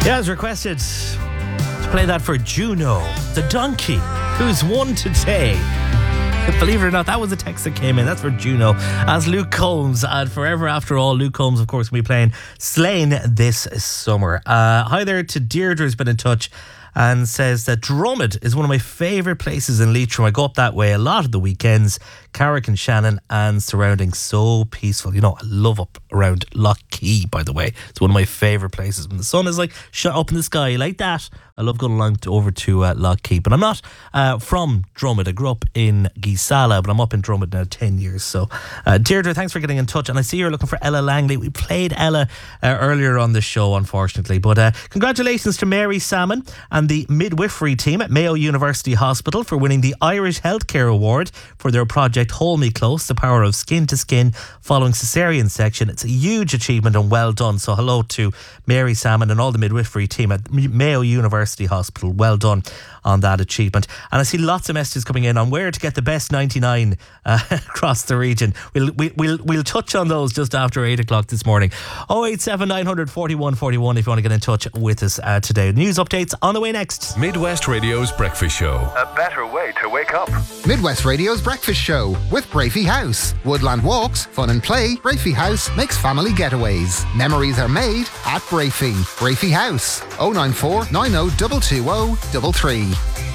Yeah, as requested to play that for Juno, the donkey, who's won today. Believe it or not, that was a text that came in. That's for Juno. As Luke Combs, and Forever After All, Luke Combs, of course, will be playing Slane this summer. Hi there to Deirdre, who's been in touch and says that Drummond is one of my favourite places in Leitrim. I go up that way a lot of the weekends. Carrick and Shannon and surrounding, so peaceful. You know, I love up around Lough Key, by the way. It's one of my favourite places. When the sun is like shut up in the sky like that, I love going along over to Lough Key. But I'm not from Drummond. I grew up in Geesala, but I'm up in Drummond now 10 years. So Deirdre, thanks for getting in touch. And I see you're looking for Ella Langley. We played Ella earlier on the show, unfortunately. But congratulations to Mary Salmon and the midwifery team at Mayo University Hospital for winning the Irish Healthcare Award for their project Hold Me Close, the power of skin to skin following caesarean section. It's a huge achievement and well done. So hello to Mary Salmon and all the midwifery team at Mayo University Hospital. Well done on that achievement. And I see lots of messages coming in on where to get the best 99 across the region. We'll touch on those just after 8 o'clock this morning. 087 900 41 41 if you want to get in touch with us today. News updates on the way next. Midwest Radio's Breakfast Show. A better way to wake up. Midwest Radio's Breakfast Show with Brafey House. Woodland walks, fun and play. Brafey House makes family getaways. Memories are made at Brafey. Brafey House. 094 90 220 33.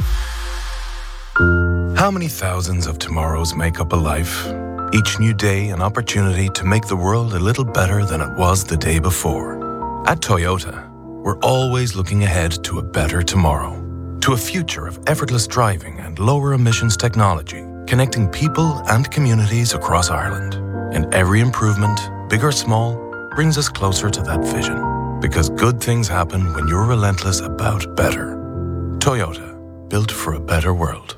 How many thousands of tomorrows make up a life? Each new day an opportunity to make the world a little better than it was the day before. At Toyota, we're always looking ahead to a better tomorrow. To a future of effortless driving and lower emissions technology, connecting people and communities across Ireland. And every improvement, big or small, brings us closer to that vision. Because good things happen when you're relentless about better. Toyota, built for a better world.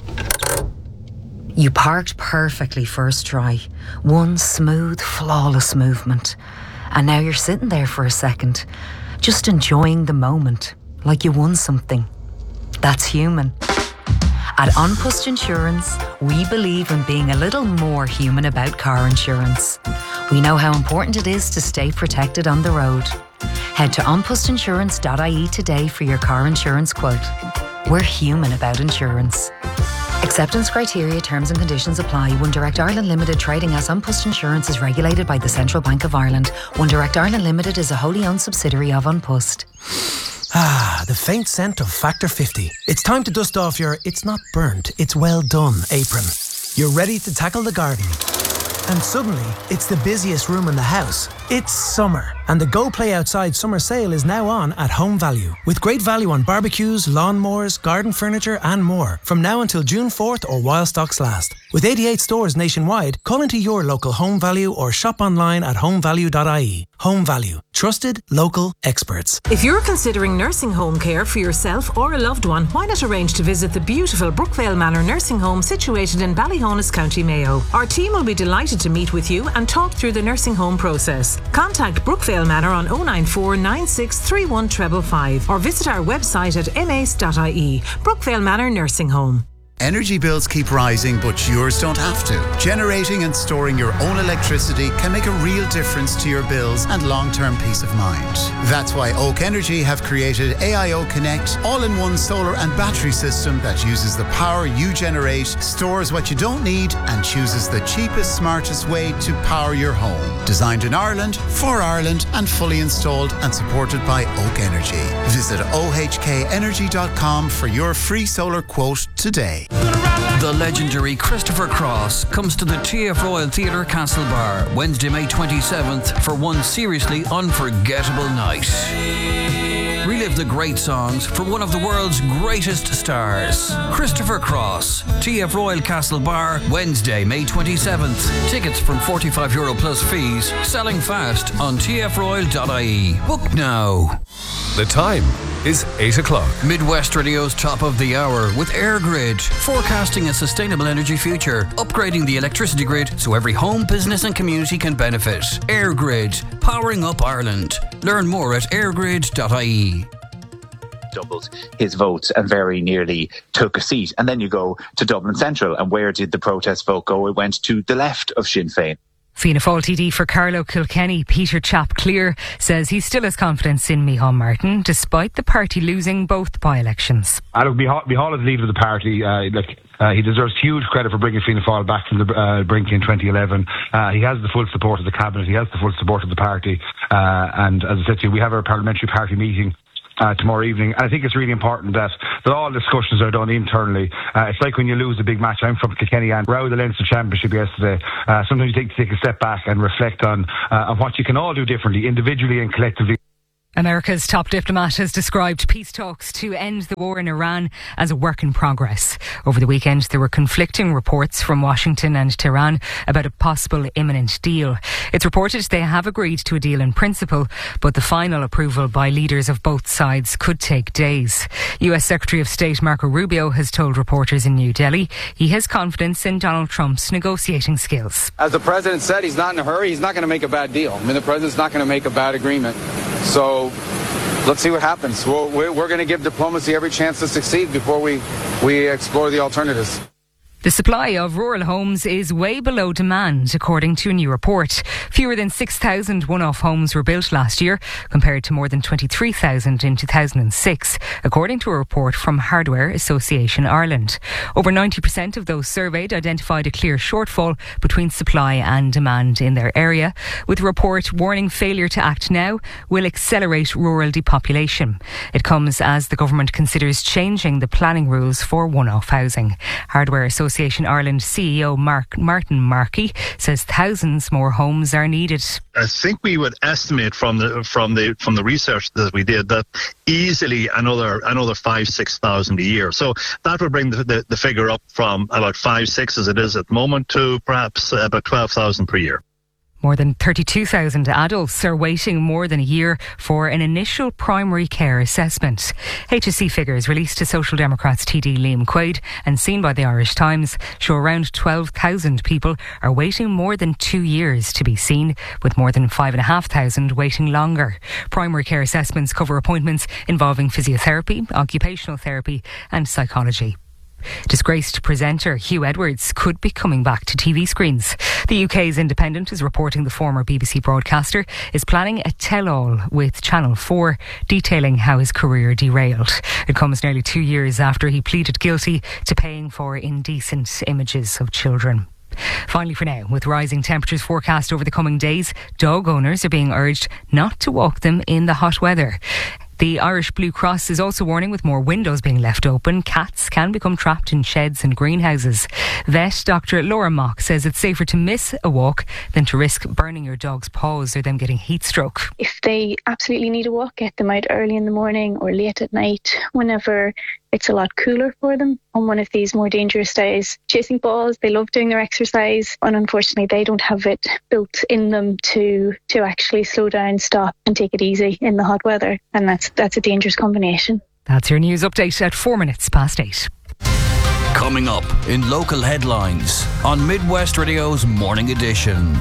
You parked perfectly first try. One smooth, flawless movement. And now you're sitting there for a second, just enjoying the moment, like you won something. That's human. At An Post Insurance, we believe in being a little more human about car insurance. We know how important it is to stay protected on the road. Head to onpostinsurance.ie today for your car insurance quote. We're human about insurance. Acceptance criteria, terms and conditions apply. One Direct Ireland Limited, trading as An Post Insurance, is regulated by the Central Bank of Ireland. One Direct Ireland Limited is a wholly owned subsidiary of An Post. Ah, the faint scent of Factor 50. It's time to dust off your "it's not burnt, it's well done" apron. You're ready to tackle the garden. And suddenly, it's the busiest room in the house. It's summer, and the Go Play Outside summer sale is now on at Home Value. With great value on barbecues, lawnmowers, garden furniture and more. From now until June 4th or while stocks last. With 88 stores nationwide, call into your local Home Value or shop online at homevalue.ie. Home Value. Trusted, local experts. If you're considering nursing home care for yourself or a loved one, why not arrange to visit the beautiful Brookvale Manor Nursing Home situated in Ballyhonus, County Mayo. Our team will be delighted to meet with you and talk through the nursing home process. Contact Brookvale Manor on 094 9631 555 or visit our website at mace.ie. Brookvale Manor Nursing Home. Energy bills keep rising, but yours don't have to. Generating and storing your own electricity can make a real difference to your bills and long-term peace of mind. That's why Oak Energy have created AIO Connect, all-in-one solar and battery system that uses the power you generate, stores what you don't need, and chooses the cheapest, smartest way to power your home. Designed in Ireland, for Ireland, and fully installed and supported by Oak Energy. Visit ohkenergy.com for your free solar quote today. The legendary Christopher Cross comes to the TF Royal Theatre Castlebar Wednesday, May 27th for one seriously unforgettable night. Relive the great songs from one of the world's greatest stars. Christopher Cross, TF Royal Castlebar, Wednesday, May 27th. Tickets from €45 plus fees, selling fast on tfroyal.ie. Book now. The time is 8 o'clock. Midwest Radio's top of the hour with EirGrid, forecasting a sustainable energy future, upgrading the electricity grid so every home, business and community can benefit. EirGrid, powering up Ireland. Learn more at eirgrid.ie. Doubled his votes and very nearly took a seat. And then you go to Dublin Central, and where did the protest vote go? It went to the left of Sinn Féin. Fianna Fáil TD for Carlow Kilkenny, Peter Chapp-Clear, says he still has confidence in Micheál Martin, despite the party losing both by-elections. Micheál is the leader of the party. He deserves huge credit for bringing Fianna Fáil back from the brink in 2011. He has the full support of the cabinet. He has the full support of the party. And as I said to you, we have our parliamentary party meeting tomorrow evening, and I think it's really important that all discussions are done internally. It's like when you lose a big match. I'm from Kilkenny and we're out of the Leinster Championship yesterday. Sometimes you take a step back and reflect on what you can all do differently, individually and collectively. America's top diplomat has described peace talks to end the war in Iran as a work in progress. Over the weekend, there were conflicting reports from Washington and Tehran about a possible imminent deal. It's reported they have agreed to a deal in principle, but the final approval by leaders of both sides could take days. US Secretary of State Marco Rubio has told reporters in New Delhi he has confidence in Donald Trump's negotiating skills. As the president said, he's not in a hurry. He's not going to make a bad deal. The president's not going to make a bad agreement. So let's see what happens. We're going to give diplomacy every chance to succeed before we explore the alternatives. The supply of rural homes is way below demand, according to a new report. Fewer than 6,000 one-off homes were built last year, compared to more than 23,000 in 2006, according to a report from Hardware Association Ireland. Over 90% of those surveyed identified a clear shortfall between supply and demand in their area, with the report warning failure to act now will accelerate rural depopulation. It comes as the government considers changing the planning rules for one-off housing. Hardware Association Ireland CEO Martin Markey says thousands more homes are needed. I think we would estimate from the research that we did that easily another 5,000-6,000 a year. So that would bring the figure up from about 5,600 as it is at the moment to perhaps about 12,000 per year. More than 32,000 adults are waiting more than a year for an initial primary care assessment. HSE figures released to Social Democrats TD Liam Quaid and seen by the Irish Times show around 12,000 people are waiting more than 2 years to be seen, with more than 5,500 waiting longer. Primary care assessments cover appointments involving physiotherapy, occupational therapy and psychology. Disgraced presenter Hugh Edwards could be coming back to TV screens. The UK's Independent is reporting the former BBC broadcaster is planning a tell-all with Channel 4 detailing how his career derailed. It comes nearly 2 years after he pleaded guilty to paying for indecent images of children. Finally for now, with rising temperatures forecast over the coming days, dog owners are being urged not to walk them in the hot weather. The Irish Blue Cross is also warning with more windows being left open, cats can become trapped in sheds and greenhouses. Vet Dr. Laura Mock says it's safer to miss a walk than to risk burning your dog's paws or them getting heat stroke. If they absolutely need a walk, get them out early in the morning or late at night, whenever it's a lot cooler for them on one of these more dangerous days. Chasing balls, they love doing their exercise, and unfortunately they don't have it built in them to actually slow down, stop and take it easy in the hot weather, and that's a dangerous combination. That's your news update at 8:04. Coming up in local headlines on Midwest Radio's Morning Edition.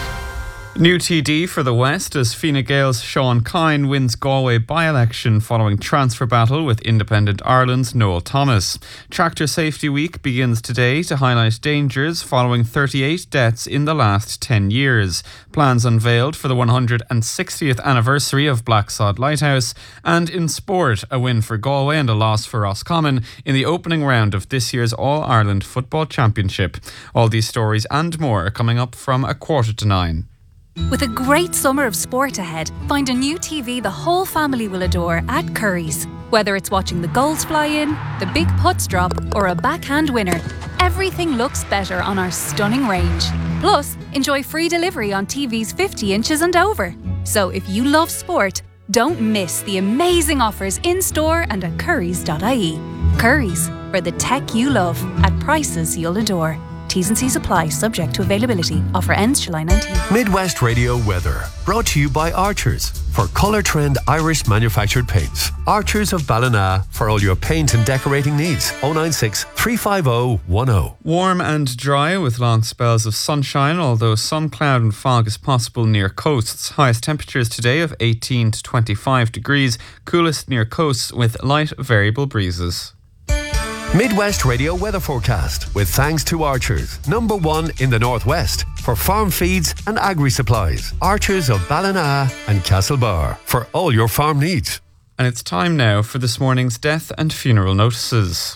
New TD for the West as Fine Gael's Sean Kine wins Galway by-election following transfer battle with Independent Ireland's Noel Thomas. Tractor Safety Week begins today to highlight dangers following 38 deaths in the last 10 years. Plans unveiled for the 160th anniversary of Blacksod Lighthouse. And in sport, a win for Galway and a loss for Roscommon in the opening round of this year's All-Ireland Football Championship. All these stories and more are coming up from 8:45. With a great summer of sport ahead, find a new TV the whole family will adore at Curry's. Whether it's watching the goals fly in, the big putts drop, or a backhand winner, everything looks better on our stunning range. Plus, enjoy free delivery on TVs 50 inches and over. So if you love sport, don't miss the amazing offers in-store and at currys.ie. Curry's, for the tech you love at prices you'll adore. T's and C's apply, subject to availability. Offer ends July 19th. Midwest Radio weather, brought to you by Archers. For Colour Trend Irish manufactured paints. Archers of Ballina for all your paint and decorating needs. 096 350 10. Warm and dry with long spells of sunshine, although some cloud and fog is possible near coasts. Highest temperatures today of 18 to 25 degrees. Coolest near coasts with light variable breezes. Midwest Radio weather forecast with thanks to Archers, #1 in the Northwest for farm feeds and agri-supplies. Archers of Ballina and Castlebar for all your farm needs. And it's time now for this morning's death and funeral notices.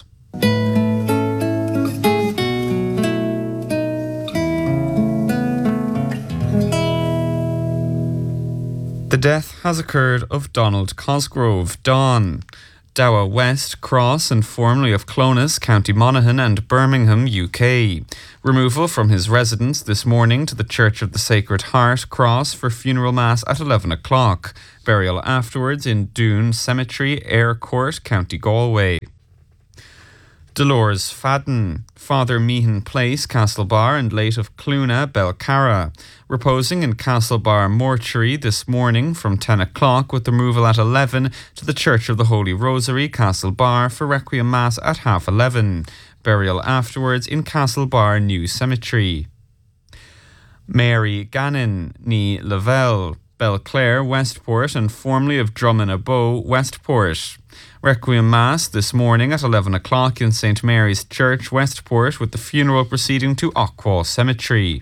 The death has occurred of Donald Cosgrove, Don, Dowa West, Cross and formerly of Clones, County Monaghan and Birmingham, UK. Removal from his residence this morning to the Church of the Sacred Heart, Cross, for funeral mass at 11 o'clock. Burial afterwards in Doon Cemetery, Ayr Court, County Galway. Dolores Fadden, Father Meehan Place, Castlebar, and late of Cluna, Belcarra. Reposing in Castlebar Mortuary this morning from 10 o'clock with removal at 11 to the Church of the Holy Rosary, Castlebar, for Requiem Mass at 11:30. Burial afterwards in Castlebar New Cemetery. Mary Gannon, ní Lavelle, Belclare, Westport, and formerly of Drummond-Abo, Westport. Requiem Mass this morning at 11 o'clock in St. Mary's Church, Westport, with the funeral proceeding to Ockwall Cemetery.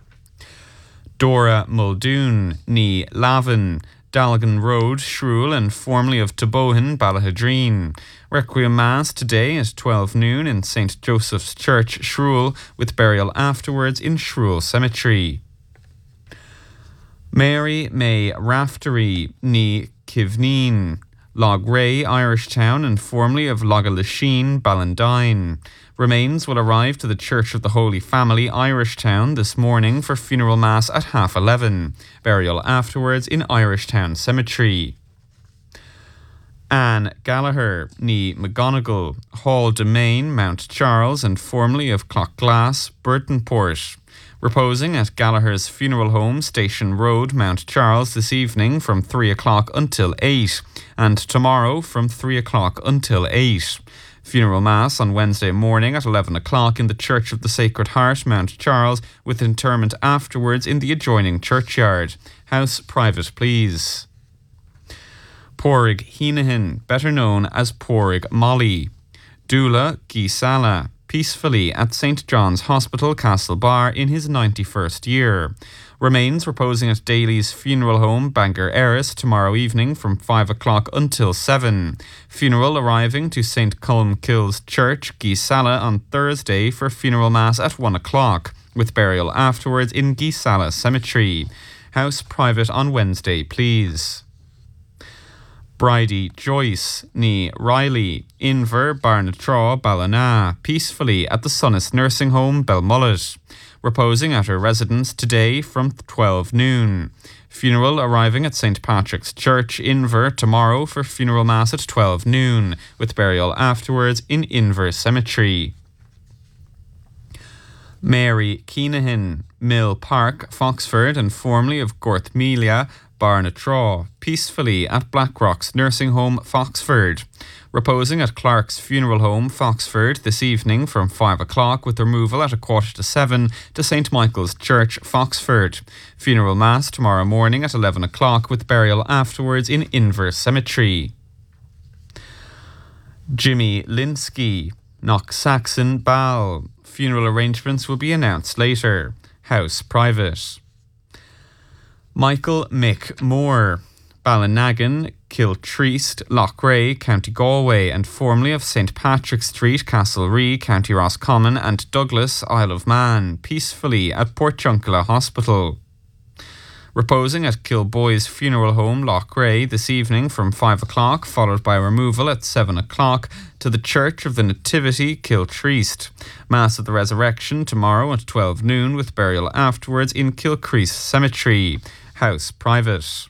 Dora Muldoon, ní Lavin, Dalgan Road, Shrule, and formerly of Tabohan, Ballahadreen. Requiem Mass today at 12 noon in St. Joseph's Church, Shrule, with burial afterwards in Shrule Cemetery. Mary May Raftery, ní Kivneen, Log Ray, Irish Town, and formerly of Logalasheen, Ballandine. Remains will arrive to the Church of the Holy Family, Irish Town, this morning for funeral mass at 11:30. Burial afterwards in Irish Town Cemetery. Anne Gallagher, ní McGonigal, Hall Domain, Mount Charles, and formerly of Clockglass, Burtonport. Reposing at Gallagher's Funeral Home, Station Road, Mount Charles, this evening from 3 o'clock until 8, and tomorrow from 3 o'clock until 8. Funeral Mass on Wednesday morning at 11 o'clock in the Church of the Sacred Heart, Mount Charles, with interment afterwards in the adjoining churchyard. House private, please. Porrig Heenahan, better known as Porrig Molly. Dula Gisala, peacefully at St. John's Hospital, Castlebar, in his 91st year. Remains reposing at Daly's Funeral Home, Bangor Erris, tomorrow evening from 5 o'clock until 7. Funeral arriving to St. Colmkill's Church, Gisala, on Thursday for funeral mass at 1 o'clock, with burial afterwards in Gisala Cemetery. House private on Wednesday, please. Bridie Joyce, ní Riley, Inver, Barnatraw, Ballina, peacefully at the Sunnis Nursing Home, Belmullet. Reposing at her residence today from 12 noon. Funeral arriving at St. Patrick's Church, Inver, tomorrow for funeral mass at 12 noon, with burial afterwards in Inver Cemetery. Mary Keenahan, Mill Park, Foxford, and formerly of Gorthmelia, Barnatraw, peacefully at Blackrock's Nursing Home, Foxford. Reposing at Clark's Funeral Home, Foxford, this evening from 5 o'clock with removal at 6:45 to St. Michael's Church, Foxford. Funeral Mass tomorrow morning at 11 o'clock with burial afterwards in Inver Cemetery. Jimmy Linsky, Knocksaxon, Ball. Funeral arrangements will be announced later. House private. Michael Mick Moore, Ballinagan, Kiltreast, Loughrea, County Galway, and formerly of St. Patrick Street, Castlerea, County Roscommon, and Douglas, Isle of Man, peacefully at Portjunkela Hospital. Reposing at Kilboy's Funeral Home, Loughrea, this evening from 5 o'clock, followed by removal at 7 o'clock to the Church of the Nativity, Kiltreast. Mass of the Resurrection tomorrow at 12 noon with burial afterwards in Kilcrease Cemetery. House private.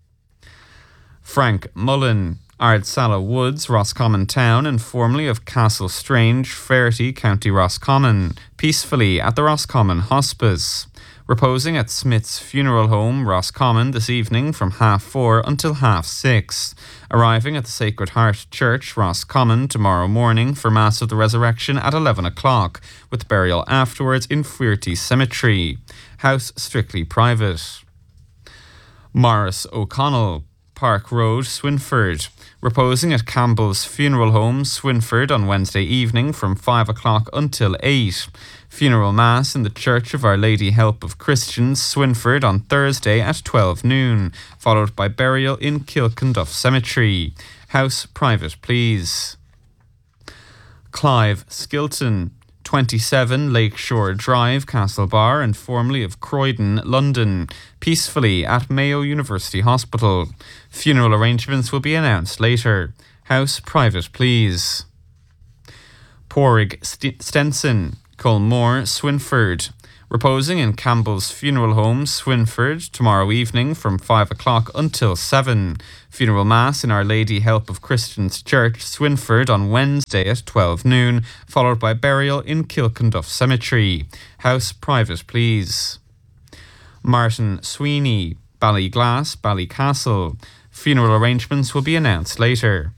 Frank Mullen, Ardsala Woods, Roscommon Town, and formerly of Castle Strange, Fairty, County Roscommon, peacefully at the Roscommon Hospice. Reposing at Smith's Funeral Home, Roscommon, this evening from 4:30 until 6:30. Arriving at the Sacred Heart Church, Roscommon, tomorrow morning for Mass of the Resurrection at 11 o'clock, with burial afterwards in Fuirty Cemetery. House strictly private. Morris O'Connell, Park Road, Swinford. Reposing at Campbell's Funeral Home, Swinford on Wednesday evening from 5 o'clock until 8. Funeral Mass in the Church of Our Lady Help of Christians, Swinford on Thursday at 12 noon, followed by burial in Kilkenduff Cemetery. House private, please. Clive Skilton, 27 Lakeshore Drive, Castlebar, and formerly of Croydon, London, peacefully at Mayo University Hospital. Funeral arrangements will be announced later. House private, please. Porrig Stenson, Culmore, Swinford. Reposing in Campbell's Funeral Home, Swinford, tomorrow evening from 5 o'clock until 7. Funeral Mass in Our Lady Help of Christians Church, Swinford on Wednesday at 12 noon, followed by burial in Kilkenduff Cemetery. House private, please. Martin Sweeney, Ballyglass, Ballycastle. Funeral arrangements will be announced later.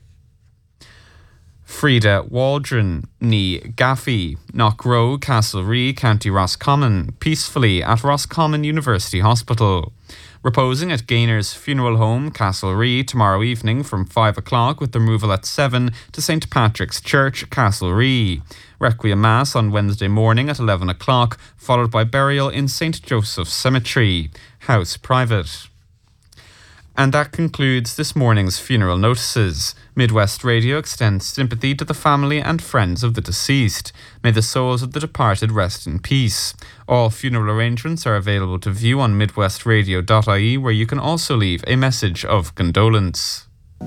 Frida Waldron, ní Gaffey, Knockrow, Castlerea, County Roscommon, peacefully at Roscommon University Hospital. Reposing at Gainer's Funeral Home, Castlerea, tomorrow evening from 5 o'clock with the removal at 7 to St Patrick's Church, Castlerea. Requiem Mass on Wednesday morning at 11 o'clock, followed by burial in St Joseph's Cemetery. House private. And that concludes this morning's funeral notices. Midwest Radio extends sympathy to the family and friends of the deceased. May the souls of the departed rest in peace. All funeral arrangements are available to view on midwestradio.ie, where you can also leave a message of condolence.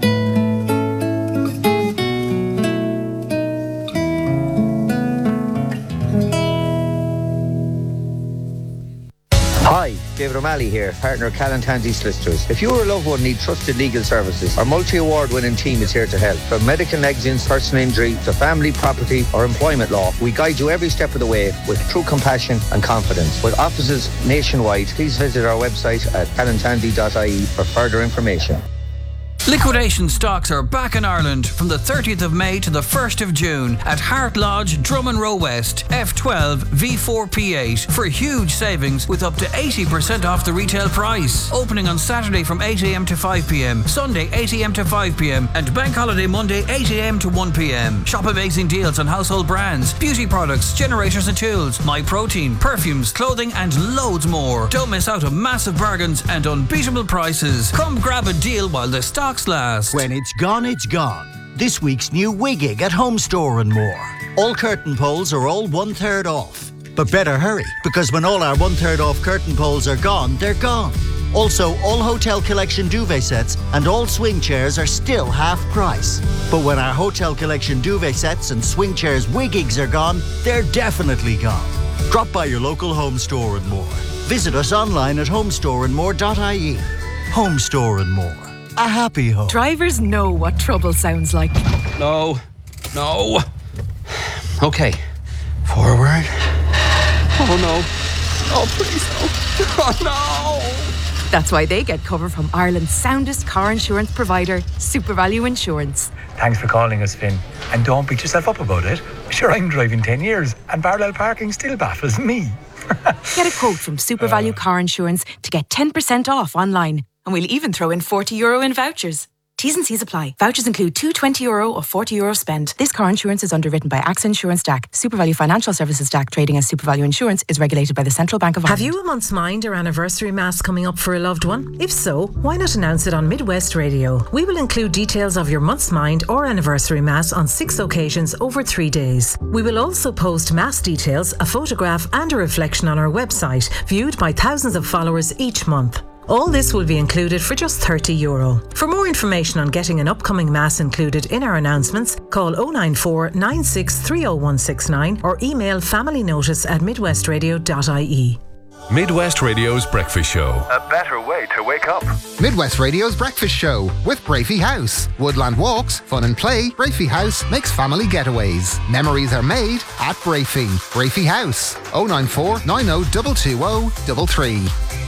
Hi, David O'Malley here, partner of Callan Tansey Solicitors. If you or a loved one need trusted legal services, our multi-award winning team is here to help. From medical negligence, personal injury, to family, property or employment law, we guide you every step of the way with true compassion and confidence. With offices nationwide, please visit our website at callantansey.ie for further information. Liquidation stocks are back in Ireland from the 30th of May to the 1st of June at Hart Lodge, Drummond Row West, F12 V4P8 for huge savings with up to 80% off the retail price. Opening on Saturday from 8am to 5pm, Sunday 8am to 5pm and Bank Holiday Monday 8am to 1pm. Shop amazing deals on household brands, beauty products, generators and tools, MyProtein, perfumes, clothing and loads more. Don't miss out on massive bargains and unbeatable prices. Come grab a deal while the stock last. When it's gone, it's gone. This week's new Wigig at Home Store and More. All curtain poles are all 1/3 off. But better hurry, because when all our 1/3 off curtain poles are gone, they're gone. Also, all Hotel Collection duvet sets and all swing chairs are still half price. But when our Hotel Collection duvet sets and swing chairs Wigigs are gone, they're definitely gone. Drop by your local Home Store and More. Visit us online at homestoreandmore.ie. Home Store and More. A happy home. Drivers know what trouble sounds like. No. Okay. Forward. Oh no. Oh please no. Oh no. That's why they get cover from Ireland's soundest car insurance provider, SuperValue Insurance. Thanks for calling us, Finn. And don't beat yourself up about it. Sure, I'm driving 10 years and parallel parking still baffles me. Get a quote from SuperValue Car Insurance to get 10% off online. And we'll even throw in €40 in vouchers. T's and C's apply. Vouchers include two €20 or €40 spent. This car insurance is underwritten by AXA Insurance DAC. SuperValue Financial Services DAC, trading as SuperValue Insurance, is regulated by the Central Bank of Ireland. Have you a month's mind or anniversary mass coming up for a loved one? If so, why not announce it on Midwest Radio? We will include details of your month's mind or anniversary mass on 6 occasions over 3 days. We will also post mass details, a photograph and a reflection on our website, viewed by thousands of followers each month. All this will be included for just €30. For more information on getting an upcoming mass included in our announcements, call 094 96 30169 or email familynotice@midwestradio.ie. Midwest Radio's Breakfast Show. A better way to wake up. Midwest Radio's Breakfast Show with Brafey House. Woodland walks, fun and play. Brafey House makes family getaways. Memories are made at Brafey. Brafey House. 094 90 220 33.